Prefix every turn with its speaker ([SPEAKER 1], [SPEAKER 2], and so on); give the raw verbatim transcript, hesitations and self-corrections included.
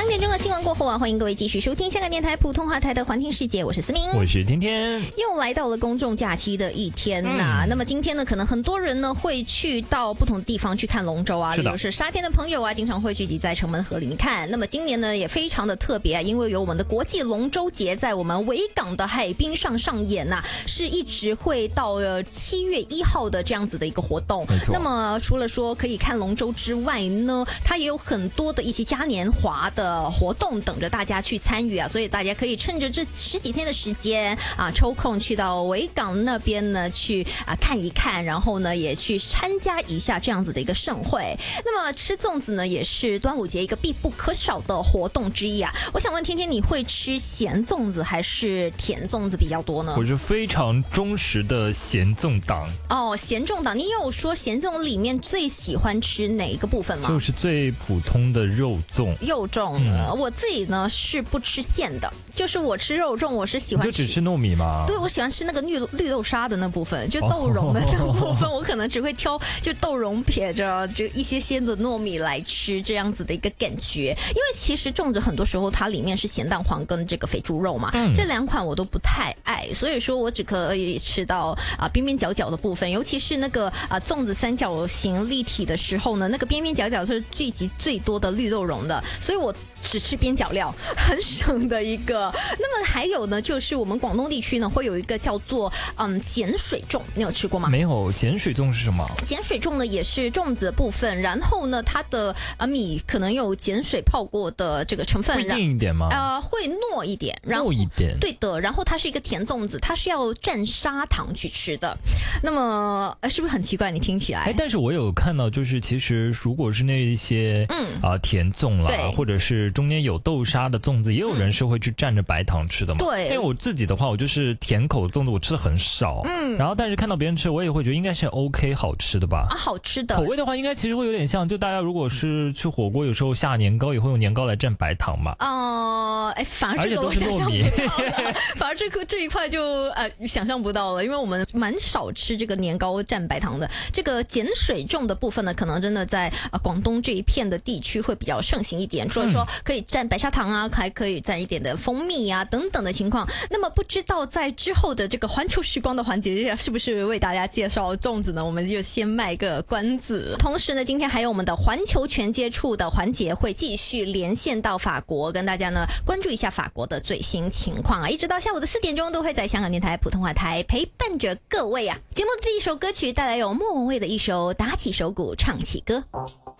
[SPEAKER 1] 两点钟的新闻过后啊，欢迎各位继续收听香港电台普通话台的环听世界，我是思明，
[SPEAKER 2] 我是天天。
[SPEAKER 1] 又来到了公众假期的一天呐、嗯，那么今天呢，可能很多人呢会去到不同的地方去看龙舟啊，例如是沙田的朋友啊，经常会聚集在城门河里面看。那么今年呢也非常的特别啊，因为有我们的国际龙舟节在我们维港的海滨上上演呐、啊，是一直会到呃七月一号的这样子的一个活动。那么除了说可以看龙舟之外呢，它也有很多的一些嘉年华的活动等着大家去参与啊，所以大家可以趁着这十几天的时间啊，抽空去到维港那边呢去啊看一看，然后呢也去参加一下这样子的一个盛会。那么吃粽子呢也是端午节一个必不可少的活动之一啊。我想问天天，你会吃咸粽子还是甜粽子比较多呢？
[SPEAKER 2] 我是非常忠实的咸粽党。
[SPEAKER 1] 哦，咸粽党，你有说咸粽里面最喜欢吃哪一个部分吗？
[SPEAKER 2] 就是最普通的肉粽。
[SPEAKER 1] 肉粽、嗯，我自己呢是不吃馅的，就是我吃肉粽，我是喜欢吃，
[SPEAKER 2] 你就只吃糯米吗？
[SPEAKER 1] 对，我喜欢吃那个绿绿豆沙的那部分，就豆蓉的那部分，我可能只会挑就豆蓉撇着就一些些的糯米来吃，这样子的一个感觉。因为其实粽子很多时候它里面是咸蛋黄跟这个肥猪肉嘛，嗯、这两款我都不太爱，所以说我只可以吃到啊边边角角的部分，尤其是那个啊粽子三角形立体的时候呢，那个边边角角是聚集最多的绿豆蓉的，所以我只吃边角料，很省的一个。那么还有呢，就是我们广东地区呢会有一个叫做嗯碱水粽，你有吃过吗？
[SPEAKER 2] 没有。碱水粽是什么？
[SPEAKER 1] 碱水粽呢也是粽子的部分，然后呢它的呃米可能有碱水泡过的这个成分，
[SPEAKER 2] 会硬一点吗？
[SPEAKER 1] 呃，会糯一点，然后
[SPEAKER 2] 糯一点，
[SPEAKER 1] 对的。然后它是一个甜粽子，它是要蘸砂糖去吃的。那么呃是不是很奇怪？你听起来？
[SPEAKER 2] 哎，但是我有看到，就是其实如果是那一些嗯啊、呃、甜粽啦，或者是中间有豆沙的粽子，也有人是会去蘸着白糖吃的嘛。对，因为我自己的话，我就是甜口粽子，我吃的很少。嗯，然后但是看到别人吃，我也会觉得应该是 OK 好吃的吧。
[SPEAKER 1] 啊，好吃的。
[SPEAKER 2] 口味的话，应该其实会有点像，就大家如果是去火锅，有时候下年糕也会用年糕来蘸白糖嘛。
[SPEAKER 1] 哦、呃，哎，反而这个我想象不到了，反而这个这一块就呃想象不到了，因为我们蛮少吃这个年糕蘸白糖的。这个碱水粽的部分呢，可能真的在呃广东这一片的地区会比较盛行一点，所以说可以蘸白砂糖啊，还可以蘸一点的蜂蜜啊等等的情况。那么不知道在之后的这个环球时光的环节，是不是为大家介绍粽子呢？我们就先卖个关子。同时呢，今天还有我们的环球全接触的环节会继续连线到法国，跟大家呢关注一下法国的最新情况啊，一直到下午的四点钟都会在香港电台普通话台陪伴着各位啊。节目的第一首歌曲带来有莫文蔚的一首《打起手鼓唱起歌》。